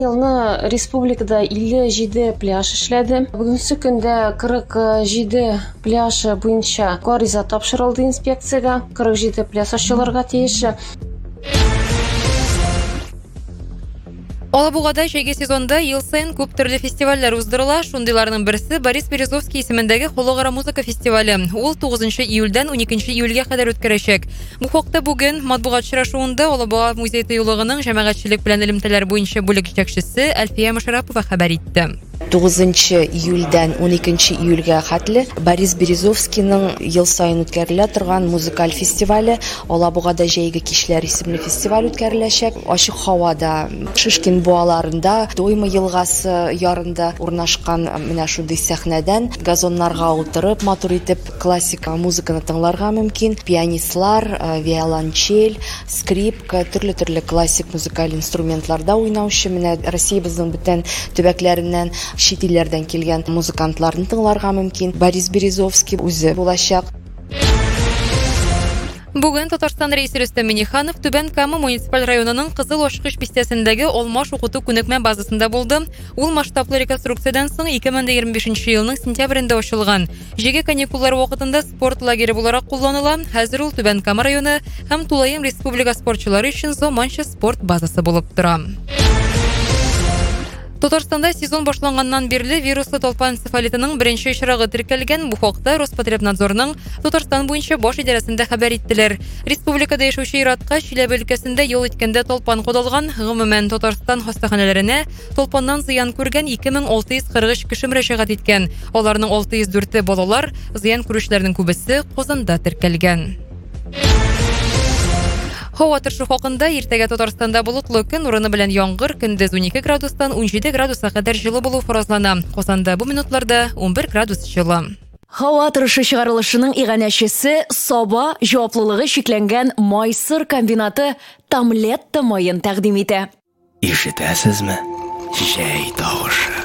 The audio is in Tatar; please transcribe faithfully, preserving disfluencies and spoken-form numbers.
Елны республикада илле җиде пляж эшләде. Бүгенге көндә кырык җиде пляж буенча гариза тапшырылды инспекциягә. кырык җиде пляж ачылырга тиеш. Алабугада җәйге сезонда ел сайын күп төрле фестивальләр уздырыла. Шундыйларның берсе Борис Березовский исемендәге Халыкара музыка фестивале. Ул тугызынчы июльдән уникенче июльгә кадәр үткәрәчәк. Бу хакта бүген матбугат очрашуында Алабуга музей тыюлыгының җәмәгатьчелек белән элемтәләр буенча бүлек җитәкчесе Әлфия Мошарапова хәбәр итте. тугызынчы июльдән уникенче июльгә хәтле Борис Березовскийның ел сайын үткәрелә торган музыкаль фестивале Алабугада җәйге кичләр исемле фестиваль үткәреләчәк. Ачык һавада, Шишкин буаларында, Дойма елгасы ярында урнашкан менә шундый сәхнәдән газоннарга утырып, матур итеп классик музыканы тыңларга мөмкин. Пианистлар, виолончель, скрипка, төрле-төрле классик музыкаль инструментларда уйнаучы менә Россиябезнең бөтен төбәкләреннән, чит илләрдән килгән музыкантларны тыңларга мөмкин. Борис Березовский үзе булачак. Бүген Татарстан рәисе Рөстәм Миңнеханов Түбән Кама муниципаль районының Кызыл Ачкыч бистәсендәге Алмаш укыту күнекмә базасында булды. Ул масштаблы реконструкциядан соң ике мең егерме бишенче елның сентябрендә ачылган. Җәйге каникуллар вакытында спорт лагере буларак кулланыла. Хәзер ул Түбән Кама районы һәм Тулаем республика спортчылары өчен заманча спорт базасы булып тора. Татарстанда сезон башланганнан бирле вируслы толпа энцефалитының беренче очрагы теркәлгән. Бу хакта Роспотребнадзорның Татарстан буенча баш идарәсендә хәбәр иттеләр. Республикада яшәүче ир-атка Чиләбе өлкәсендә юл иткәндә толпан кудалган. Гомумән Татарстан хастаханәләренә толпаннан зыян күргән ике мең алты йөз кырык өч кеше мөрәҗәгать иткән. Аларның алты йөз дүрте балалар, зыян күрүчеләрнең күбесе Казанда теркәлгән. Һава торышы хакында иртәгә Татарстанда болытлы көн, урыны белән яңгыр, көндез унике градустан унҗиде градуска кадәр җылы булу фаразлана. Казанда бу минутларда ун бер градус җылы. Һава торышы чыгарылышының иганәчесе Саба җаваплылыгы шикләнгән Майсыр комбинаты Тамлетта майын тәкъдим итә. Ишетәсезме? Җәй тавышы.